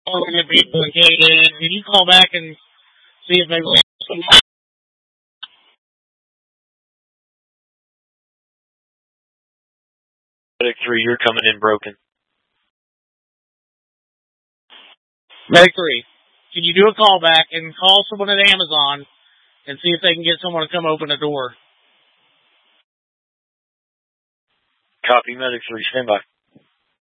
calling the people in Canada. Can you call back and see if they will? Medic 3, you're coming in broken. Medic 3, can you do a call back and call someone at Amazon and see if they can get someone to come open the door? Copy, Medic 3, stand by.